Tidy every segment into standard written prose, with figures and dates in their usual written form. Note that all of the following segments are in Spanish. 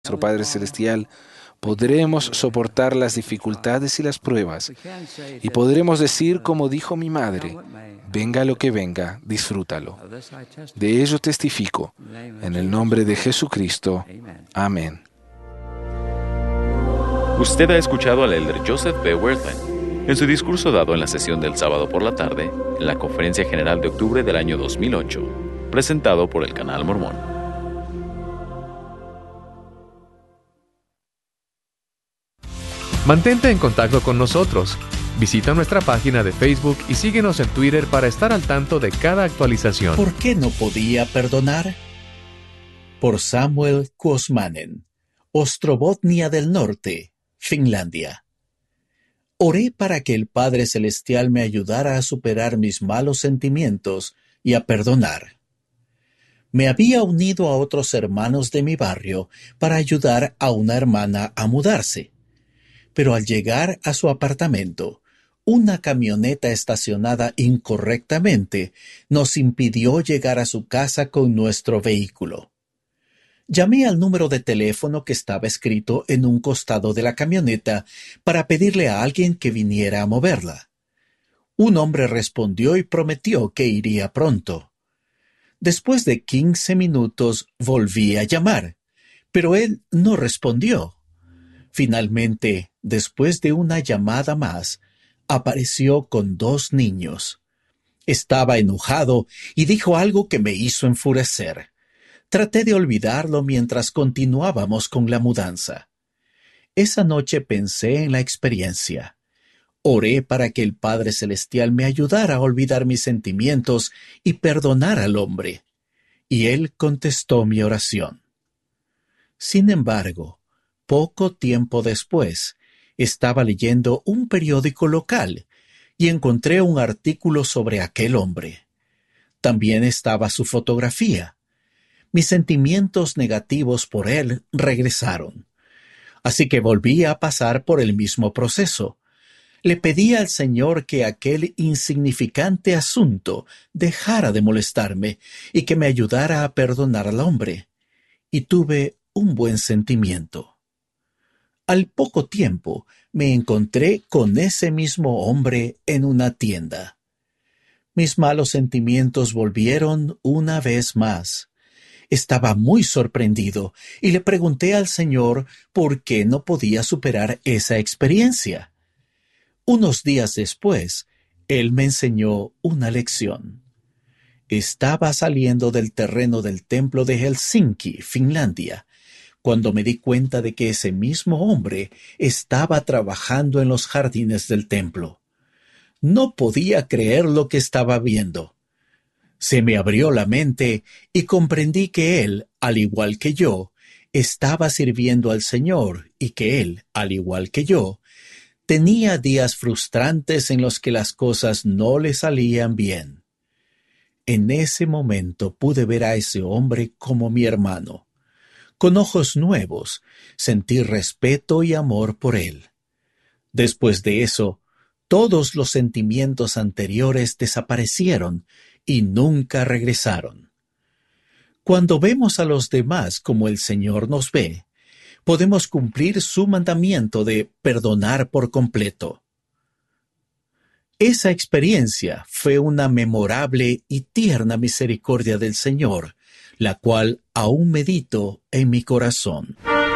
nuestro Padre Celestial, podremos soportar las dificultades y las pruebas, y podremos decir, como dijo mi madre, venga lo que venga, disfrútalo. De ello testifico, en el nombre de Jesucristo. Amén. Usted ha escuchado al elder Joseph B. Wirthlin en su discurso dado en la sesión del sábado por la tarde, en la Conferencia General de octubre del año 2008, presentado por el Canal Mormón. Mantente en contacto con nosotros. Visita nuestra página de Facebook y síguenos en Twitter para estar al tanto de cada actualización. ¿Por qué no podía perdonar? Por Samuel Kuosmanen, Ostrobotnia del Norte, Finlandia. Oré para que el Padre Celestial me ayudara a superar mis malos sentimientos y a perdonar. Me había unido a otros hermanos de mi barrio para ayudar a una hermana a mudarse. Pero al llegar a su apartamento, una camioneta estacionada incorrectamente nos impidió llegar a su casa con nuestro vehículo. Llamé al número de teléfono que estaba escrito en un costado de la camioneta para pedirle a alguien que viniera a moverla. Un hombre respondió y prometió que iría pronto. Después de 15 minutos volví a llamar, pero él no respondió. Finalmente, después de una llamada más, apareció con 2 niños. Estaba enojado y dijo algo que me hizo enfurecer. Traté de olvidarlo mientras continuábamos con la mudanza. Esa noche pensé en la experiencia. Oré para que el Padre Celestial me ayudara a olvidar mis sentimientos y perdonar al hombre. Y él contestó mi oración. Sin embargo, poco tiempo después, estaba leyendo un periódico local y encontré un artículo sobre aquel hombre. También estaba su fotografía. Mis sentimientos negativos por él regresaron. Así que volví a pasar por el mismo proceso. Le pedí al Señor que aquel insignificante asunto dejara de molestarme y que me ayudara a perdonar al hombre. Y tuve un buen sentimiento. Al poco tiempo me encontré con ese mismo hombre en una tienda. Mis malos sentimientos volvieron una vez más. Estaba muy sorprendido y le pregunté al Señor por qué no podía superar esa experiencia. Unos días después, Él me enseñó una lección. Estaba saliendo del terreno del templo de Helsinki, Finlandia, cuando me di cuenta de que ese mismo hombre estaba trabajando en los jardines del templo. No podía creer lo que estaba viendo. Se me abrió la mente y comprendí que él, al igual que yo, estaba sirviendo al Señor y que él, al igual que yo, tenía días frustrantes en los que las cosas no le salían bien. En ese momento pude ver a ese hombre como mi hermano. Con ojos nuevos, sentí respeto y amor por él. Después de eso, todos los sentimientos anteriores desaparecieron y nunca regresaron. Cuando vemos a los demás como el Señor nos ve, podemos cumplir su mandamiento de perdonar por completo. Esa experiencia fue una memorable y tierna misericordia del Señor, la cual aún medito en mi corazón.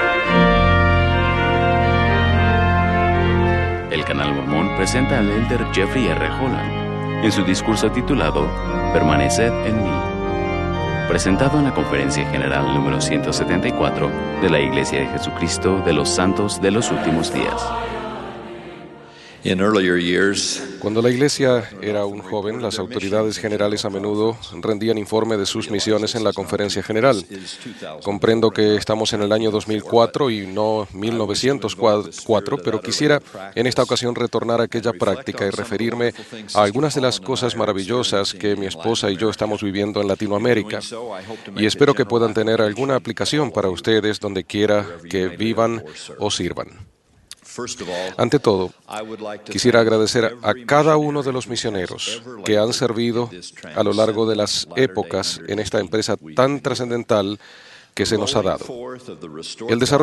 El Canal Mormón presenta al elder Jeffrey R. Holland en su discurso titulado Permaneced en mí, presentado en la Conferencia General número 174 de la Iglesia de Jesucristo de los Santos de los Últimos Días. Cuando la iglesia era aún joven, las autoridades generales a menudo rendían informe de sus misiones en la conferencia general. Comprendo que estamos en el año 2004 y no 1904, pero quisiera en esta ocasión retornar a aquella práctica y referirme a algunas de las cosas maravillosas que mi esposa y yo estamos viviendo en Latinoamérica. Y espero que puedan tener alguna aplicación para ustedes donde quiera que vivan o sirvan. Ante todo, quisiera agradecer a cada uno de los misioneros que han servido a lo largo de las épocas en esta empresa tan trascendental que se nos ha dado. El desarrollo